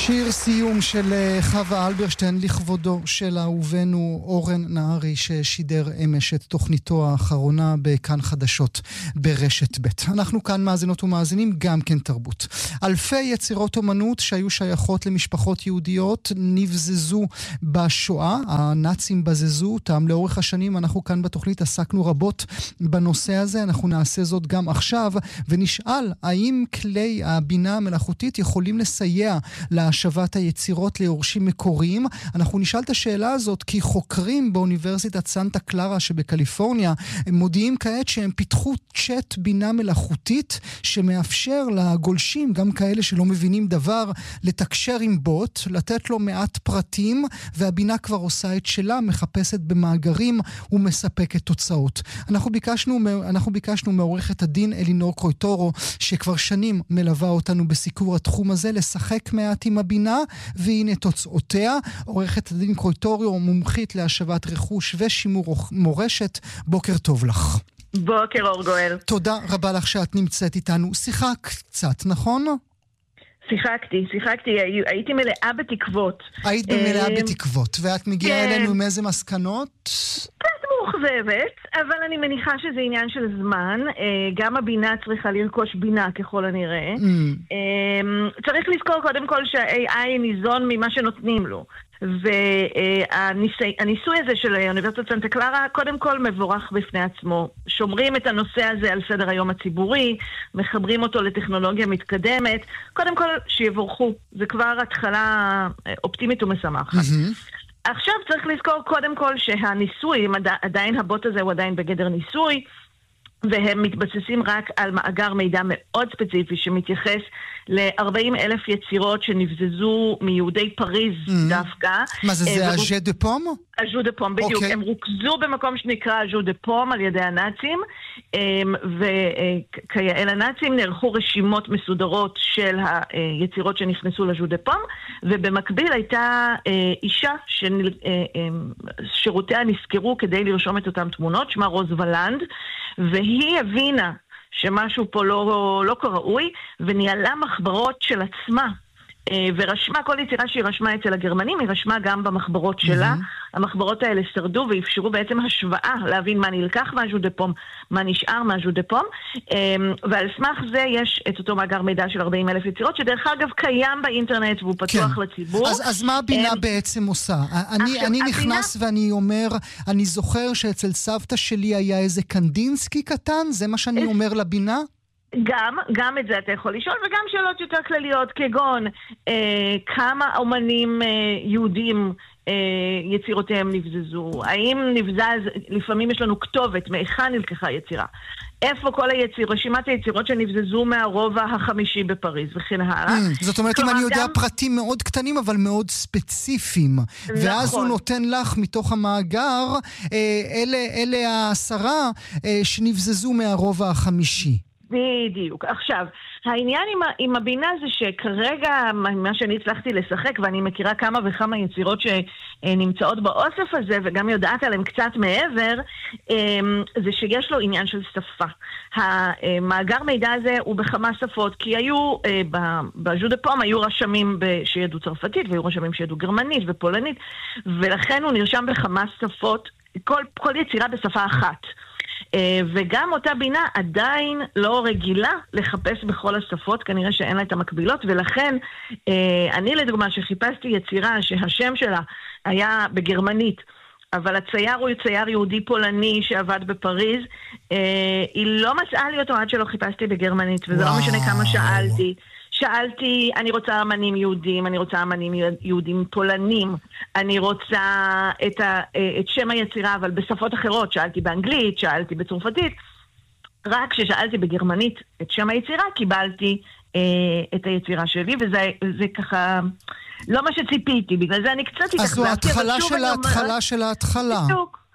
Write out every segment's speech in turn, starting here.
שיר סיום של חווה אלברשטיין לכבודו של אהובנו אורן נהרי, ששידר אמש את תוכניתו האחרונה בכאן חדשות ברשת ב'. אנחנו כאן מאזינות ומאזינים גם כן תרבות. אלפי יצירות אומנות שהיו שייכות למשפחות יהודיות נבזזו בשואה. הנאצים בזזו אותם לאורך השנים. אנחנו כאן בתוכנית עסקנו רבות בנושא הזה. אנחנו נעשה זאת גם עכשיו ונשאל האם כלי הבינה המלאכותית יכולים לסייע להשבת היצירות ליורשים מקוריים. אנחנו נשאל את השאלה הזאת כי חוקרים באוניברסיטת סנטה קלרה שבקליפורניה הם מודיעים כעת שהם פיתחו צ'אט בינה מלאכותית שמאפשר לגולשים, גם כאלה שלא מבינים דבר, לתקשר עם בוט, לתת לו מעט פרטים, והבינה כבר עושה את שלה, מחפשת במאגרים ומספקת תוצאות. אנחנו ביקשנו מעורכת הדין אלינור קרויטורו, שכבר שנים מלווה אותנו בסיקור התחום הזה, לשחק מעט עם הבינה, והנה תוצאותיה. עורכת הדין קרויטורו, מומחית להשבת רכוש ושימור מורשת. בוקר טוב לך. בוקר אור גואל. תודה רבה לך שאת נמצאת איתנו. שיחק קצת, נכון? שיחקתי, הייתי מלאה בתקוות. היית מלאה בתקוות, ואת מגיעה אלינו עם איזה מסקנות? קצת מאוכזבת, אבל אני מניחה שזה עניין של זמן. גם הבינה צריכה לרכוש בינה ככל הנראה. צריך לזכור קודם כל שה-AI ניזון ממה שנותנים לו. והניסוי הזה של אוניברסיטת סנטה קלרה קודם כל מבורך בפני עצמו. שומרים את הנושא הזה על סדר היום הציבורי, מחברים אותו לטכנולוגיה מתקדמת. קודם כל שיבורכו, זה כבר התחלה אופטימית ומשמחת. עכשיו צריך לזכור קודם כל שהניסוי, עדיין הבוט הזה הוא עדיין בגדר ניסוי, והם מתבססים רק על מאגר מידע מאוד ספציפי שמתייחס ל-40,000 יצירות שנבזזו מיהודי פריז דווקא. מה זה הז'ה דה פום? הז'ה דה פום, בדיוק. הם רוכזו במקום שנקרא הז'ה דה פום על ידי הנאצים, וכיעל הנאצים נערכו רשימות מסודרות של היצירות שנכנסו לז'ה דה פום, ובמקביל הייתה אישה ששירותיה נסקרו כדי לרשום את אותן תמונות, שמה רוז ולנד, והיא הבינה שמשהו פה לא כראוי, וניהלה מחברות של עצמה, ורשמה כל יצירה שהיא רשמה אצל הגרמנים, היא רשמה גם במחברות שלה. המחברות האלה שרדו ואפשרו בעצם השוואה, להבין מה נלקח מהז'ה דה פום, מה נשאר מהז'ה דה פום, ועל סמך זה יש את אותו מאגר מידע של 40,000 יצירות, שדרך אגב קיים באינטרנט והוא פתוח לציבור. אז מה הבינה בעצם עושה? אני נכנס ואני אומר, אני זוכר שאצל סבתא שלי היה איזה קנדינסקי קטן, זה מה שאני אומר לבינה? גם את זה אתה יכול לשאול, וגם שאלות יותר כלליות, כגון כמה אומנים יהודים יצירותיהם נבזזו, האם נבזז, לפעמים יש לנו כתובת, מאיכה נלקחה יצירה, איפה כל רשימת היצירות שנבזזו מהרובע החמישי בפריז וכן הלאה. זאת אומרת, אם אני יודע פרטים מאוד קטנים אבל מאוד ספציפיים, ואז הוא נותן לך מתוך המאגר, אלה 10 שנבזזו מהרובע החמישי. בדיוק. עכשיו, העניין עם הבינה זה שכרגע, מה שאני הצלחתי לשחק, ואני מכירה כמה וכמה יצירות שנמצאות באוסף הזה, וגם יודעת עליהם קצת מעבר, זה שיש לו עניין של שפה. המאגר מידע הזה הוא בכמה שפות, כי היו, בז'ה דה פום היו רשמים שידעו צרפתית, והיו רשמים שידעו גרמנית ופולנית, ולכן הוא נרשם בכמה שפות, כל יצירה בשפה אחת. וגם אותה בינה עדיין לא רגילה לחפש בכל השפות, כנראה שאין לה את המקבילות, ולכן אני לדוגמה שחיפשתי יצירה שהשם שלה היה בגרמנית, אבל הצייר הוא צייר יהודי פולני שעבד בפריז, היא לא מצאה לי אותו עד שלא חיפשתי בגרמנית, וזה לא משנה כמה שאלתי, אני רוצה אמנים יהודים, אני רוצה אמנים יהודים פולנים, אני רוצה את שם היצירה, אבל בשפות אחרות, שאלתי באנגלית, שאלתי בצרפתית, רק כששאלתי בגרמנית את שם היצירה, קיבלתי את היצירה שלי, וזה ככה לא מה שציפיתי, בגלל זה אני קצת אז זו ההתחלה של ההתחלה של ההתחלה.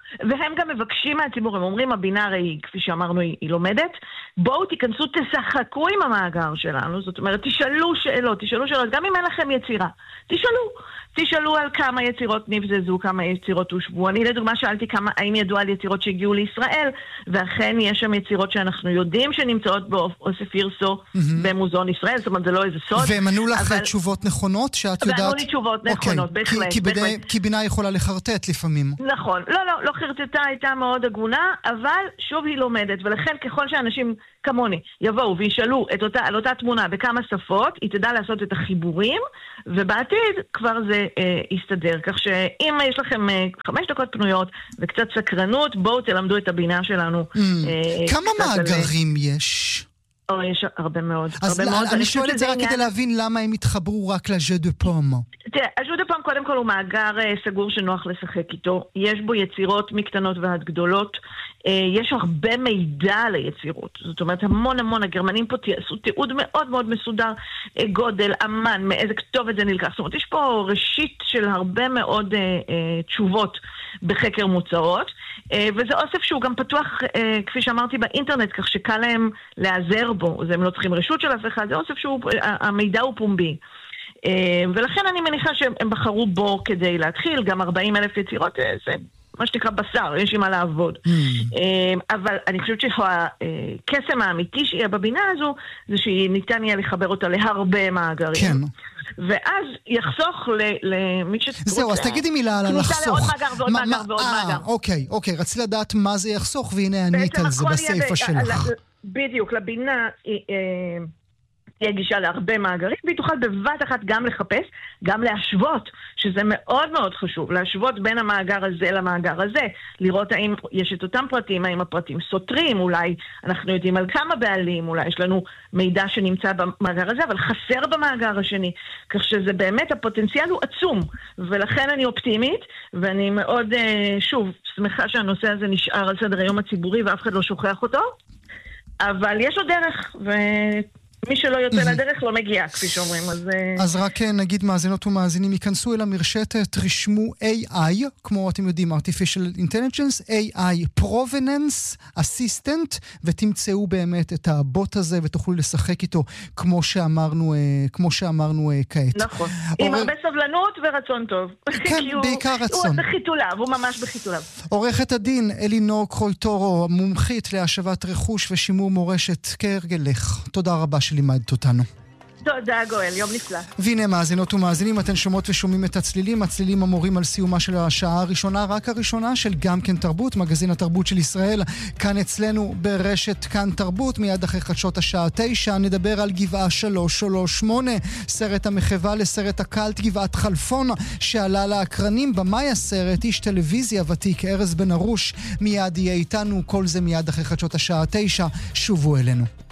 והם גם מבקשים מהציבור, הם אומרים, הבינה הרי, כפי שאמרנו, היא לומדת, בואו תיכנסו, תשחקו עם המאגר שלנו, זאת אומרת, תשאלו שאלות, גם אם אין לכם יצירה, תשאלו על כמה יצירות נבזזו, כמה יצירות הושבו. אני לדוגמה שאלתי האם ידוע על יצירות שהגיעו לישראל, ואכן יש שם יצירות שאנחנו יודעים שנמצאות באוסף הירסו במוזיאון ישראל, זאת אומרת, זה לא איזה סוד. והם ענו לך תשובות נכונות שאת יודעת? וענו לי תשובות נכונות, בהחלט. כי בינה יכולה לחרטט לפעמים. נכון, לא חרטטה, הייתה מאוד הגונה, אבל שוב היא לומדת, ולכן ככל שאנשים כמוני יבואו וישאלו על אותה תמונה בכמה שפות, היא תדע לעשות את החיבורים, ובעתיד כבר זה יסתדר. כך שאם יש לכם 5 דקות פנויות וקצת סקרנות, בואו תלמדו את הבינה שלנו. כמה מאגרים יש? יש הרבה מאוד. אז אני שואל את זה רק כדי להבין למה הם התחברו רק לג'ו דה פום. תראה, הג'ו דה פום קודם כל הוא מאגר סגור שנוח לשחק איתו. יש בו יצירות מקטנות ועד גדולות. יש הרבה מידע על היצירות. זאת אומרת, המון, הגרמנים פה עשו תיעוד מאוד מאוד מסודר, גודל, אמן, מאיזה כתובת זה נלקח. זאת אומרת, יש פה ראשית של הרבה מאוד תשובות בחקר מוצאות, וזה אוסף שהוא גם פתוח, כפי שאמרתי, באינטרנט, כך שקל להם להיעזר בו. הם לא צריכים רשות של אף אחד, זה אוסף שהמידע הוא פומבי. ולכן אני מניחה שהם בחרו בו כדי להתחיל, גם 40,000 יצירות, זה מה שנקרא בשר, יש עם מה לעבוד. אבל אני חושבת שהקסם האמיתי שיהיה בבינה הזו, זה שניתן יהיה לחבר אותה להרבה מאגרים. כן. ואז יחסוך למי שרוצה... זהו, אז תגידי מילה על לחסוך. כניסה לעוד מאגר ועוד מאגר ועוד מאגר. אוקיי, רציתי לדעת מה זה יחסוך, והנה ענית על זה בסייפה שלך. בדיוק, לבינה... תהיה גישה להרבה מאגרים, והיא תוכל בבת אחת גם לחפש, גם להשוות, שזה מאוד מאוד חשוב, להשוות בין המאגר הזה למאגר הזה, לראות האם יש את אותם פרטים, האם הפרטים סותרים, אולי אנחנו יודעים על כמה בעלים, אולי יש לנו מידע שנמצא במאגר הזה, אבל חסר במאגר השני, כך שזה באמת, הפוטנציאל הוא עצום, ולכן אני אופטימית, ואני מאוד, שוב, שמחה שהנושא הזה נשאר על סדר היום הציבורי, ואף אחד לא שוכח אותו, אבל יש עוד דרך, מי שלא יוצא לדרך לא מגיע, כפי שאומרים. אז רק נגיד מאזינות ומאזינים, ייכנסו אל המרשתת, רשמו AI, כמו אתם יודעים, Artificial Intelligence, AI Provenance Assistant, ותמצאו באמת את הבוט הזה, ותוכלו לשחק איתו, כמו שאמרנו כעת. נכון. עם הרבה סבלנות ורצון טוב. כן, בעיקר רצון. הוא בחיתוליו, הוא ממש בחיתוליו. עורכת הדין אלינור קרויטורו, מומחית להשבת רכוש ושימור מורשת, כהרגלך. תודה רבה שלימדת אותנו. תודה גואל, יום נפלא. והנה מאזינות ומאזינים, אתן שומעות ושומעים את הצלילים המורים על סיומה של השעה הראשונה, רק הראשונה של גם כן תרבות, מגזין התרבות של ישראל, כאן אצלנו ברשת כאן תרבות, מיד אחרי חדשות השעה 9, נדבר על גבעה 338, סרט המחווה לסרט הקלט גבעת חלפון, שעלה לאקרנים, במאי הסרט, איש טלוויזיה ותיק, ארז בן ארוש, מיד יהיה איתנו, כל זה מיד אחרי חדשות השעה 9, שובו אלינו.